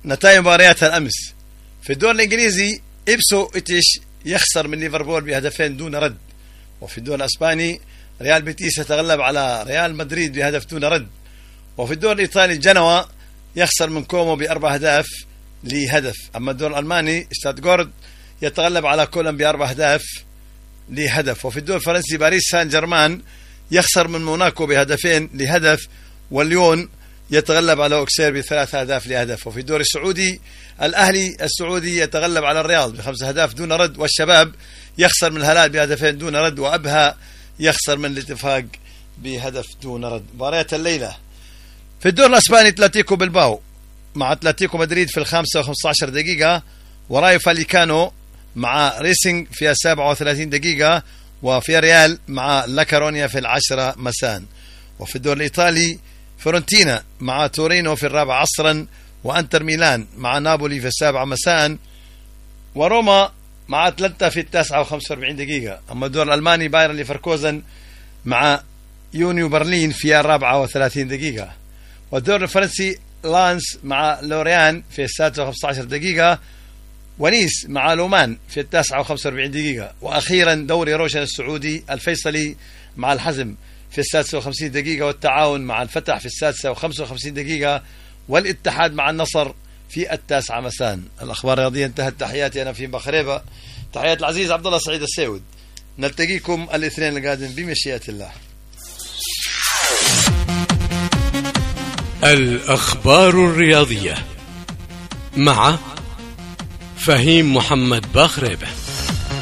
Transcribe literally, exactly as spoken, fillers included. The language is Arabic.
نتائج مباريات الأمس. في الدور الإنجليزي إبسو إتش يخسر من ليفربول بهدفين دون رد. وفي الدور الأسباني ريال بيتيس يتغلب على ريال مدريد بهدف دون رد. وفي الدور الإيطالي جنوا يخسر من كومو بأربع أهداف لهدف. أما الدور الألماني ستاتغورد يتغلب على كولن بأربع أهداف لهدف. وفي الدور الفرنسي باريس سان جيرمان يخسر من موناكو بهدفين لهدف، والليون يتغلب على أوكسير بثلاث أهداف لهدف. وفي الدور السعودي الأهلي السعودي يتغلب على الرياض بخمس أهداف دون رد، والشباب يخسر من الهلال بهدفين دون رد، وأبها يخسر من الاتفاق بهدف دون رد. مباريات الليلة في الدور الأسباني أتلتيكو بلباو مع أتلتيكو مدريد في الخامسة وخمسة عشر دقيقة، ورايو فاليكانو مع ريسينج في السابعة وثلاثين دقيقة، وفي ريال مع لاكارونيا في العشرة مساء. وفي الدور الإيطالي فورنتينا مع تورينو في الرابع عصرا، وأنتر ميلان مع نابولي في السابعة مساء، وروما مع أتلانتا في التاسعة وخمسة وأربعين دقيقة. أما الدور الألماني بايرن ليفركوزن مع يونيو برلين في الرابعة وثلاثين دقيقة. والدور الفرنسي لانس مع لوريان في السادسة وخمسة عشر دقيقة، ونيس مع لومان في التاسعة وخمسة وأربعين دقيقة. وأخيرا دوري روشن السعودي الفيصلي مع الحزم في السادسة وخمسين دقيقة، والتعاون مع الفتح في السادسة وخمسة وخمسين دقيقة، والاتحاد مع النصر في التاسعة مساء. الأخبار الرياضية انتهت. تحياتي أنا في بخريبة، تحيات العزيز عبد الله سعيد السيود. نلتقيكم الاثنين القادم بمشيئة الله. الأخبار الرياضية مع فهيم محمد بخريبة.